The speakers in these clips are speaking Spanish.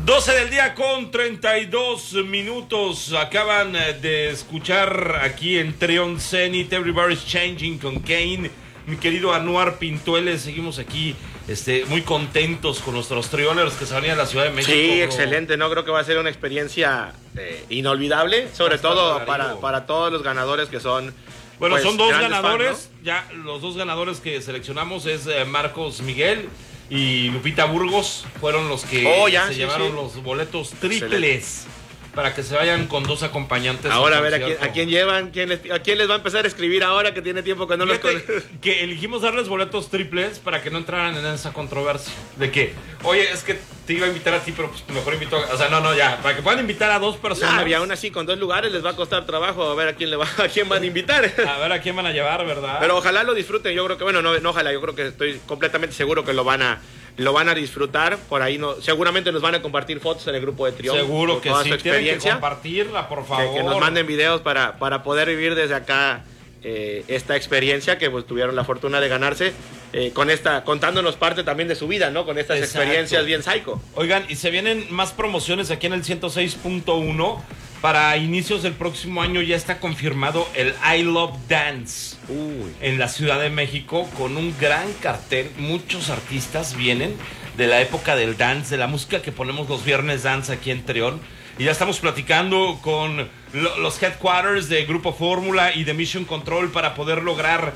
12 del día con 32 minutos. Acaban de escuchar aquí en Trion Zenith Everybody's Changing con Kane. Mi querido Anuar Pintueles, seguimos aquí muy contentos con nuestros Trioners que se van a ir a la Ciudad de México. Sí, excelente, ¿no? Creo que va a ser una experiencia inolvidable, sobre todo para todos los ganadores que son... Bueno, pues, son dos ganadores, fans, ¿no? ya los dos ganadores que seleccionamos es Marcos Miguel y Lupita Burgos, fueron los que llevaron los boletos triples para que se vayan con dos acompañantes. Ahora a ver a quién llevan, a quién les va a empezar a escribir ahora que tiene tiempo que no los que elegimos darles boletos triples para que no entraran en esa controversia de que, oye, es que te iba a invitar a ti, pero pues mejor invito o sea, no, ya, para que puedan invitar a dos personas. Y aún así con dos lugares les va a costar trabajo a ver a quién van a invitar. A ver a quién van a llevar, ¿verdad? Pero ojalá lo disfruten, yo creo que, bueno, no ojalá, yo creo que estoy completamente seguro que lo van a disfrutar. Por ahí seguramente nos van a compartir fotos en el grupo de Trión. Seguro que sí, tienen que compartirla, por favor. Que nos manden videos para poder vivir desde acá esta experiencia que pues tuvieron la fortuna de ganarse, contándonos parte también de su vida, ¿no? Con estas experiencias bien psycho. Oigan, y se vienen más promociones aquí en el 106.1. Para inicios del próximo año ya está confirmado el I Love Dance en la Ciudad de México con un gran cartel. Muchos artistas vienen de la época del dance, de la música que ponemos los viernes dance aquí en Trión. Y ya estamos platicando con los headquarters de Grupo Fórmula y de Mission Control para poder lograr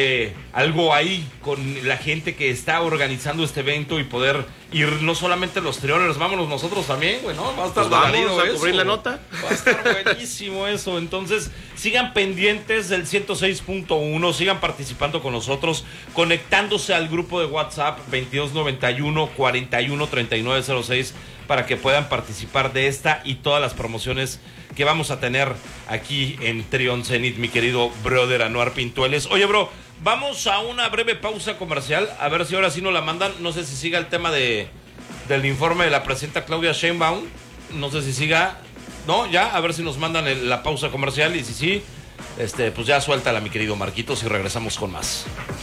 algo ahí con la gente que está organizando este evento y poder ir no solamente los Trioners, vámonos nosotros también, güey, ¿no? Va a estar vamos a cubrir la nota. Va a estar buenísimo eso. Entonces, sigan pendientes del 106.1, sigan participando con nosotros, conectándose al grupo de WhatsApp 2291 41 3906 para que puedan participar de esta y todas las promociones que vamos a tener aquí en Trion Zenith, mi querido brother Anuar Pintueles. Oye, bro, vamos a una breve pausa comercial, a ver si ahora sí nos la mandan. No sé si siga el tema del informe de la presidenta Claudia Sheinbaum. No sé si siga. No, ya, a ver si nos mandan la pausa comercial y si sí, pues ya suéltala, mi querido Marquitos, y regresamos con más.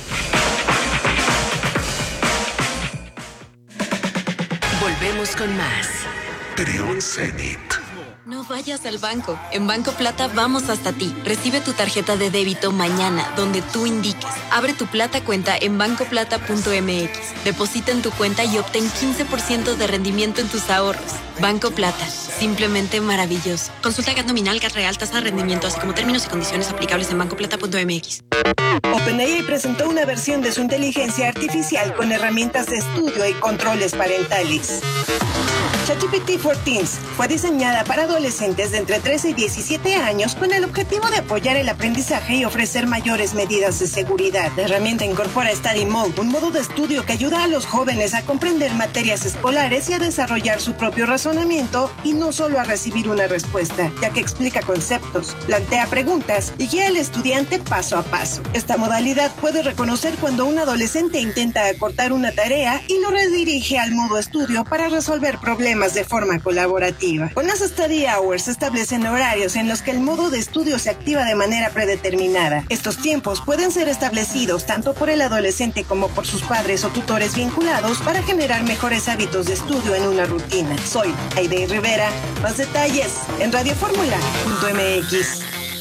Volvemos con más. Trion Zenith. No vayas al banco. En Banco Plata vamos hasta ti. Recibe tu tarjeta de débito mañana, donde tú indiques. Abre tu Plata cuenta en bancoplata.mx. Deposita en tu cuenta y obtén 15% de rendimiento en tus ahorros. Banco Plata. Simplemente maravilloso. Consulta GAT nominal, GAT real, tasa de rendimiento, así como términos y condiciones aplicables en bancoplata.mx. OpenAI presentó una versión de su inteligencia artificial con herramientas de estudio y controles parentales. ChatGPT for Teens fue diseñada para adolescentes de entre 13 y 17 años con el objetivo de apoyar el aprendizaje y ofrecer mayores medidas de seguridad. La herramienta incorpora Study Mode, un modo de estudio que ayuda a los jóvenes a comprender materias escolares y a desarrollar su propio razonamiento y no solo a recibir una respuesta, ya que explica conceptos, plantea preguntas y guía al estudiante paso a paso. Esta modalidad puede reconocer cuando un adolescente intenta acortar una tarea y lo redirige al modo estudio para resolver problemas de forma colaborativa. Con las Study Hours se establecen horarios en los que el modo de estudio se activa de manera predeterminada. Estos tiempos pueden ser establecidos tanto por el adolescente como por sus padres o tutores vinculados para generar mejores hábitos de estudio en una rutina. Soy Aide Rivera. Más detalles en radioformula.mx.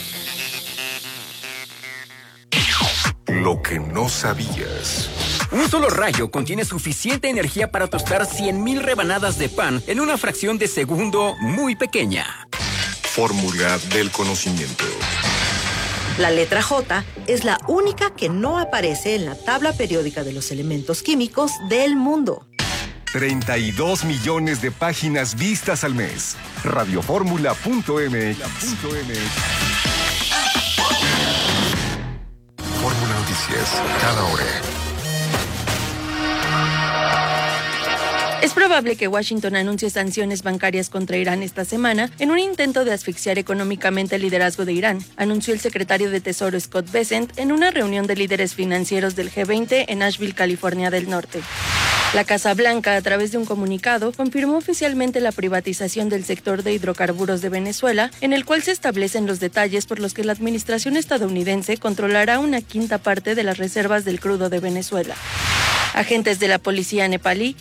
Lo que no sabías. Un solo rayo contiene suficiente energía para tostar 100,000 rebanadas de pan en una fracción de segundo muy pequeña. Fórmula del conocimiento. La letra J es la única que no aparece en la tabla periódica de los elementos químicos del mundo. 32 millones de páginas vistas al mes. Radioformula.mx. Fórmula Noticias, cada hora. Es probable que Washington anuncie sanciones bancarias contra Irán esta semana en un intento de asfixiar económicamente el liderazgo de Irán, anunció el secretario de Tesoro Scott Bessent en una reunión de líderes financieros del G20 en Asheville, California del Norte. La Casa Blanca, a través de un comunicado, confirmó oficialmente la privatización del sector de hidrocarburos de Venezuela, en el cual se establecen los detalles por los que la administración estadounidense controlará una quinta parte de las reservas del crudo de Venezuela. Agentes de la policía nepalí